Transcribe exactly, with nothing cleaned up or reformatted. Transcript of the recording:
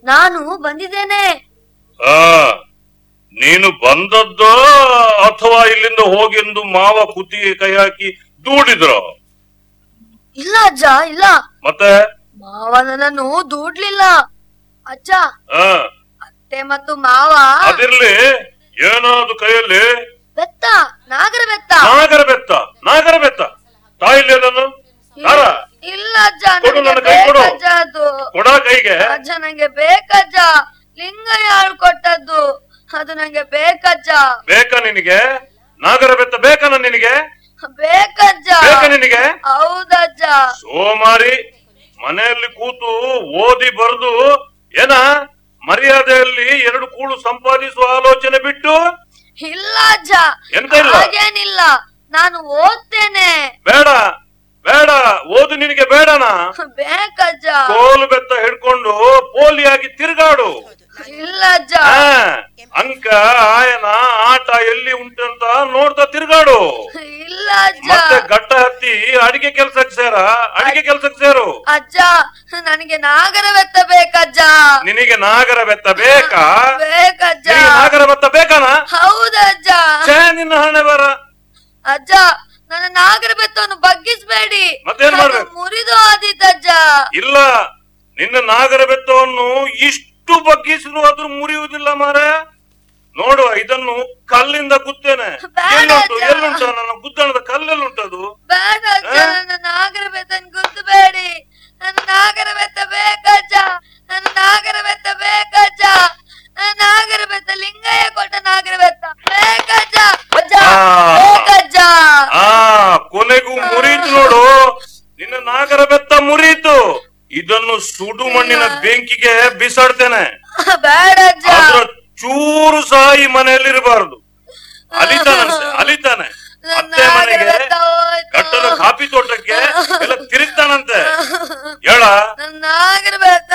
ನಾನು ಬಂದಿದ್ದೇನೆ. ಆ ನೀನು ಬಂದದ್ದೋ ಅಥವಾ ಇಲ್ಲಿಂದ ಹೋಗೆಂದು ಮಾವ ಕುತ್ತಿಗೆ ಕೈ ಹಾಕಿ ದೂಡಿದ್ರ? ಇಲ್ಲ ಅಜ್ಜ, ಇಲ್ಲ. ಮತ್ತೆ ಮಾವ ನನ್ನನ್ನು ದೂಡ್ಲಿಲ್ಲ ಅಜ್ಜ. ಆ ಅತ್ತೆ ಮತ್ತು ಮಾವ. ಅದಿರ್ಲಿ, ಏನಾದ್ರು ಕೈಯಲ್ಲಿ? ಬೆತ್ತ, ನಾಗರ ಬೆತ್ತ. ನಾಗರ ಬೆತ್ತ, ನಾಗರ ಬೆತ್ತ. ತಾಯಿಲ್ಲ ಅದನ್ನು? ಇಲ್ಲ ಅಜ್ಜ, ನಂಗೆ ಬೇಕಜ್ಜ ಅದು. ಕೊಡ ಕೈಗೆ. ಅಜ್ಜ ನಂಗೆ ಬೇಕಜ್ಜ, ಲಿಂಗಯ್ಯ ಕೊಟ್ಟದ್ದು, ಅದು ನಂಗೆ ಬೇಕಜ್ಜ. ಬೇಕಾ ನಿನಗೆ? ನಾಗರ ಬೆತ್ತ ಬೇಕಾ ನಿನಗೆ? ಬೇಕಜ್ಜ. ಬೇಕಾ ನಿನಗೆ? ಹೌದಜ್ಜ. ಸೋಮಾರಿ, ಮನೆಯಲ್ಲಿ ಕೂತು ಓದಿ ಬರೆದು ಏನ ಮರ್ಯಾದೆಯಲ್ಲಿ ಎರಡು ಕೂಳು ಸಂಪಾದಿಸುವ ಆಲೋಚನೆ ಬಿಟ್ಟು? ಇಲ್ಲ ಅಜ್ಜ, ಎಂತ ಇಲ್ಲ? ಹಾಗೇನಿಲ್ಲ, ನಾನು ಓದ್ತೇನೆ. ಬೇಡ ಬೇಡ, ಓದು ನಿನಗೆ ಬೇಡನಾ? ಬೇಕಜ್ಜ. ಕೋಲು ಬೆತ್ತ ಹಿಡ್ಕೊಂಡು ಪೋಲಿಯಾಗಿ ತಿರುಗಾಡು. ಇಲ್ಲ ಅಜ್ಜ. ಅಂಕ ಆಯನ ಆಟ ಎಲ್ಲಿ ಉಂಟಂತ ನೋಡ್ತಾ ತಿರುಗಾಡು. ಇಲ್ಲ ಅಜ್ಜ. ಮತ್ತೆ ಗಟ್ಟ ಹತ್ತಿ ಅಡಿಗೆ ಕೆಲ್ಸಕ್ಕೆ ಸೇರ, ಅಡಿಗೆ ಕೆಲ್ಸಕ್ಕೆ ಸೇರು. ಅಜ್ಜ, ನನಗೆ ನಾಗರ ಬೆತ್ತ ಬೇಕಜ್ಜ. ನಿನಗೆ ನಾಗರ ಬೆತ್ತ ಬೇಕಾ? ಬೇಕಜ್ಜ. ನಾಗರ ಬೆತ್ತ ಬೇಕಾನಾ? ಹೌದಜ್ಜ. ಛೇ, ನಿನ್ನ ಹಣೆ ಬರ. ಅಜ್ಜ, ನನ್ನ ನಾಗರ ಬೆತ್ತವನ್ನು ಬಗ್ಗಿಸ್ಬೇಡಿ, ಮತ್ತೇನ್ ಮಾಡ್ಬೇಕು? ಮುರಿದು ಆದಿತ್ತಜ್ಜ. ಇಲ್ಲ, ನಿನ್ನ ನಾಗರ ಬೆತ್ತವನ್ನು ಇಷ್ಟು ಬಗ್ಗಿಸಿದ್ರು ಅದ್ರ ಮುರಿಯುವುದಿಲ್ಲ ಮಾರ. ನೋಡುವ, ಇದನ್ನು ಕಲ್ಲಿಂದ ಗುತ್ತೇನೆ. ಎಲ್ಲುಂಟು ಎಲ್ಲುಂಟು ನನ್ನ ಗುದ್ದಣದ ಕಲ್ಲೆಲ್ಲುಂಟದು. ಬೇಡ ಅಜ್ಜ, ನನ್ನ ನಾಗರ ಬೆತ್ತನ್ನು ಗುದ್ದಬೇಡಿ. ನನ್ನ ನಾಗರ ಬೆತ್ತ ಬೇಕಜ್ಜ, ನನ್ನ ನಾಗರ ಬೆತ್ತ ಬೇಕಜ್ಜ. ನನ್ನ ನಾಗರ ಬೆತ್ತ ಲಿಂಗಯ್ಯ ಕೊಟ್ಟ ನಾಗರ ಬೆತ್ತ ಬೇಕಜ್ಜ. ಅಜ್ಜ, ಬೇಕಜ್ಜ. ಆ ಕೊನೆಗೂ ಮುರಿಯಿತು ನೋಡು, ನಿನ್ನ ನಾಗರ ಬೆತ್ತ ಮುರಿಯಿತು. ಇದನ್ನು ಸುಡು ಮಣ್ಣಿನ ಬೆಂಕಿಗೆ ಬಿಸಾಡ್ತೇನೆ. ಬೇಡ ಅಜ್ಜ. ಅದ್ರ ಚೂರು ಸಹ ಈ ಮನೆಯಲ್ಲಿರಬಾರದು. ಅಲಿತಾನಂತೆ, ಅಲಿತಾನೆ. ಅತ್ತೆ ಮನೆಗೆ, ಕಟ್ಟದ ಕಾಫಿ ತೋಟಕ್ಕೆ ಎಲ್ಲ ತಿರುಗ್ತಾನಂತೆ. ಹೇಳ, ನನ್ನ ನಾಗರ ಬೆತ್ತ